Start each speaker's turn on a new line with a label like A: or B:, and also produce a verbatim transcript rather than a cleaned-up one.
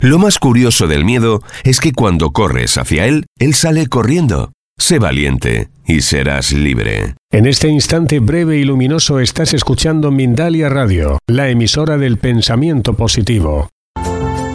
A: Lo más curioso del miedo es que cuando corres hacia él, él sale corriendo. Sé valiente y serás libre.
B: En este instante breve y luminoso estás escuchando Mindalia Radio, la emisora del pensamiento positivo.